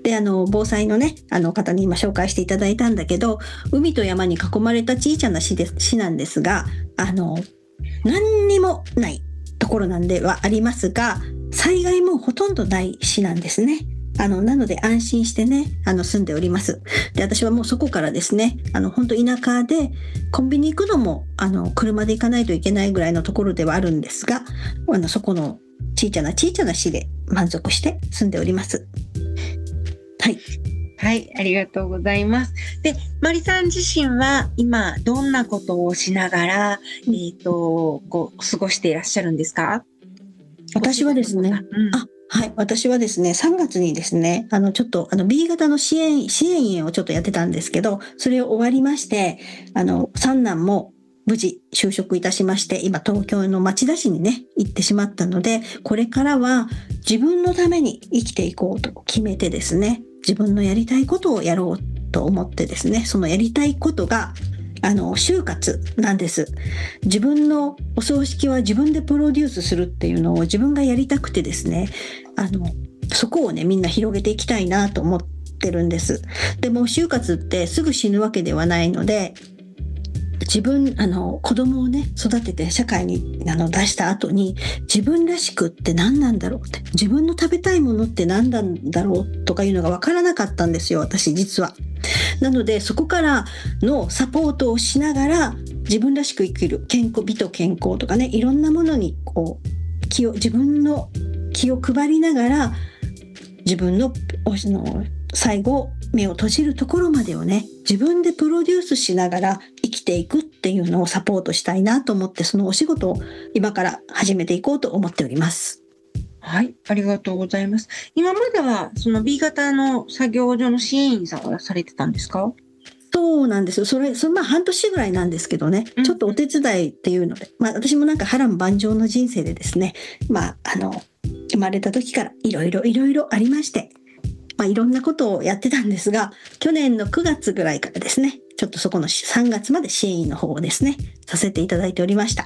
で、防災のね、方に今紹介していただいたんだけど、海と山に囲まれた小さな市なんですが、何にもないところなんではありますが、災害もほとんどない市なんですね。なので安心してね、住んでおります。で、私はもうそこからですね、本当田舎で、コンビニ行くのも、車で行かないといけないぐらいのところではあるんですが、そこの小さな市で満足して住んでおります。はい。 はい、ありがとうございます。で、まりさん自身は今どんなことをしながら、過ごしていらっしゃるんですか？ 私はですね、はい。私はですね、3月にですね、ちょっと、B 型の支援員をちょっとやってたんですけど、それを終わりまして、三男も無事就職いたしまして、今東京の町田市にね、行ってしまったので、これからは自分のために生きていこうと決めてですね、自分のやりたいことをやろうと思ってですね、そのやりたいことが、就活なんです。自分のお葬式は自分でプロデュースするっていうのを自分がやりたくてですね、そこをね、みんな広げていきたいなと思ってるんです。でも就活ってすぐ死ぬわけではないので、子供をね、育てて社会に出した後に、自分らしくって何なんだろうって、自分の食べたいものって何なんだろうとかいうのが分からなかったんですよ、私実は。なので、そこからのサポートをしながら、自分らしく生きる美と健康とかね、いろんなものに自分の気を配りながら、自分の最後目を閉じるところまでをね、自分でプロデュースしながら生きていくっていうのをサポートしたいなと思って、そのお仕事を今から始めていこうと思っております。 はい、ありがとうございます。今まではその B 型の作業所の支援員さんをされてたんですか？ そうなんですよ。それ半年ぐらいなんですけどね、ちょっとお手伝いっていうので、私もなんか波乱万丈の人生でですね、生まれた時からいろいろありまして、いろんなことをやってたんですが、去年の9月ぐらいからですね、ちょっとそこの3月まで支援員の方をですね、させていただいておりました。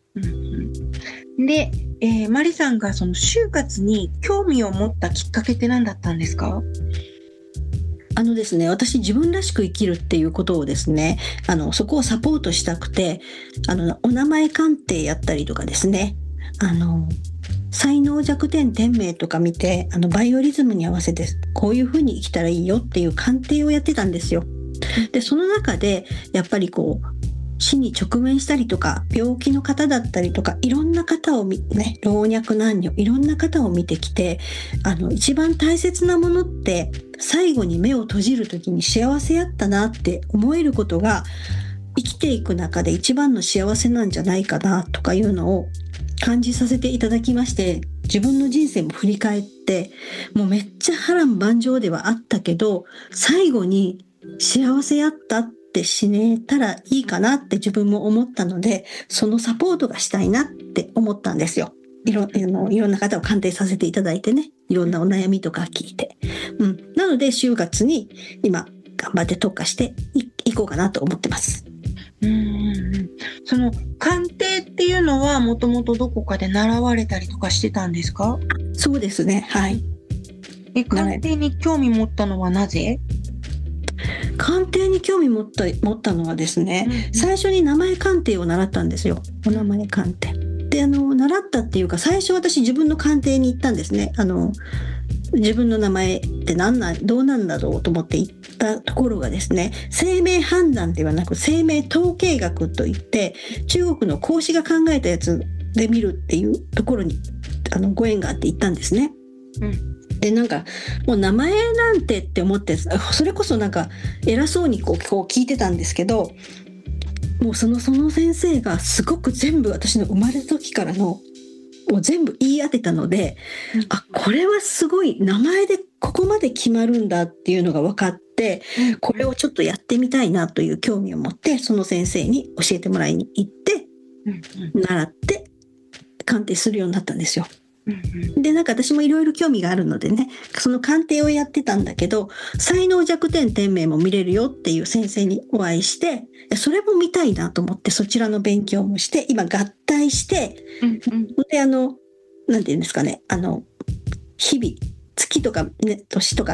で、まりさんがその就活に興味を持ったきっかけって何だったんですか？ ですね、私自分らしく生きるっていうことをですね、そこをサポートしたくて、お名前鑑定やったりとかですね、才能弱点点名とか見て、バイオリズムに合わせてこういう風に生きたらいいよっていう鑑定をやってたんですよ。で、その中でやっぱり死に直面したりとか、病気の方だったりとか、いろんな方をね、老若男女、いろんな方を見てきて、一番大切なものって、最後に目を閉じるときに幸せやったなって思えることが、生きていく中で一番の幸せなんじゃないかなとかいうのを感じさせていただきまして、自分の人生も振り返って、もうめっちゃ波乱万丈ではあったけど、最後に幸せやったって死ねたらいいかなって自分も思ったので、そのサポートがしたいなって思ったんですよ。いろんな方を鑑定させていただいてね、いろんなお悩みとか聞いて。なので、就活に今、頑張って特化していこうかなと思ってます。 その鑑定っていうのはもともとどこかで習われたりとかしてたんですか？ そうですね、はい。 鑑定に興味持ったのはなぜ？ 鑑定に興味持ったのはですね、最初に名前鑑定を習ったんですよ。お名前鑑定。で、習ったっていうか、最初私自分の鑑定に行ったんですね。自分の名前ってどうなんだろうと思って行ったところがですね、生命判断ではなく生命統計学といって、中国の孔子が考えたやつで見るっていうところにご縁があって行ったんですね。で、なんかもう名前なんてって思って、それこそなんか偉そうにこう聞いてたんですけど、もうその先生がすごく全部私の生まれた時からのを全部言い当てたので、これはすごい名前でここまで決まるんだっていうのが分かって、これをちょっとやってみたいなという興味を持って、その先生に教えてもらいに行って、習って鑑定するようになったんですよ。で、なんか私もいろいろ興味があるのでね、その鑑定をやってたんだけど、才能弱点点名も見れるよっていう先生にお会いして、それも見たいなと思ってそちらの勉強もして、今合体して、で、なんていうんですかね、日々、月とかね、年とか